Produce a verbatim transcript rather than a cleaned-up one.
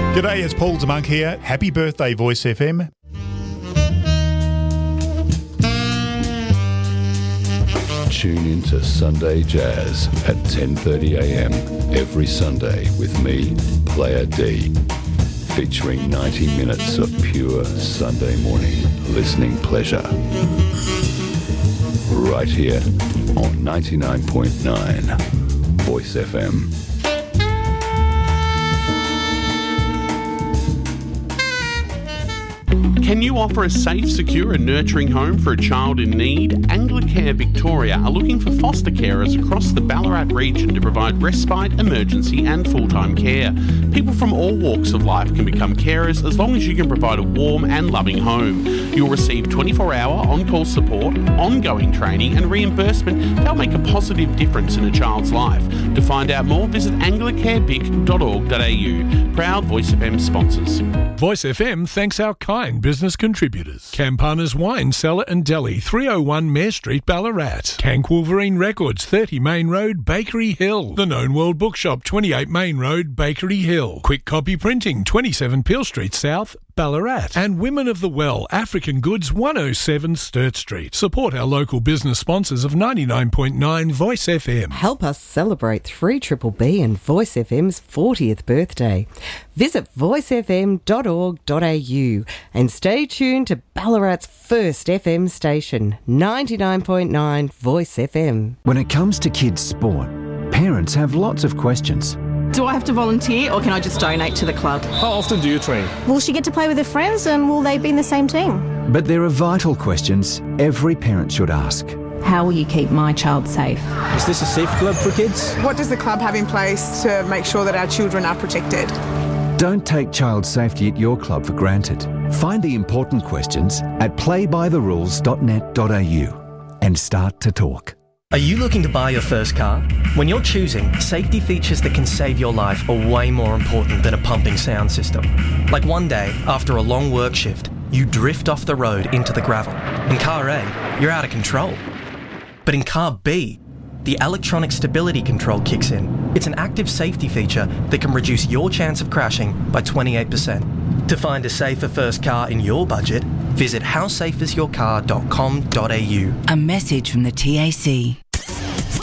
G'day, it's Paul DeMonk here. Happy birthday, Voice F M. Tune into Sunday Jazz at ten thirty a m every Sunday with me, Player D, featuring ninety minutes of pure Sunday morning listening pleasure. Right here on ninety-nine point nine Voice F M. Can you offer a safe, secure and nurturing home for a child in need? Anglicare Victoria are looking for foster carers across the Ballarat region to provide respite, emergency and full-time care. People from all walks of life can become carers as long as you can provide a warm and loving home. You'll receive twenty-four hour on-call support, ongoing training and reimbursement that'll make a positive difference in a child's life. To find out more, visit anglicare vic dot org dot a u. Proud Voice F M sponsors. Voice F M thanks our kind business contributors. Campana's Wine Cellar and Deli, three oh one Mare Street, Ballarat. Cank Wolverine Records, thirty Main Road, Bakery Hill. The Known World Bookshop, twenty-eight Main Road, Bakery Hill. Quick Copy Printing, twenty-seven Peel Street South, Ballarat. And Women of the Well, African Goods, one oh seven Sturt Street. Support our local business sponsors of ninety-nine point nine Voice F M. Help us celebrate three B B B and Voice F M's fortieth birthday. Visit voice f m dot org dot a u and stay tuned to Ballarat's first F M station, ninety-nine point nine Voice F M. When it comes to kids' sport, parents have lots of questions. Do I have to volunteer or can I just donate to the club? How often do you train? Will she get to play with her friends and will they be in the same team? But there are vital questions every parent should ask. How will you keep my child safe? Is this a safe club for kids? What does the club have in place to make sure that our children are protected? Don't take child safety at your club for granted. Find the important questions at play by the rules dot net dot a u and start to talk. Are you looking to buy your first car? When you're choosing, safety features that can save your life are way more important than a pumping sound system. Like one day, after a long work shift, you drift off the road into the gravel. In car A, you're out of control. But in car B, the electronic stability control kicks in. It's an active safety feature that can reduce your chance of crashing by twenty-eight percent. To find a safer first car in your budget, visit how safe is your car dot com dot a u. A message from the T A C.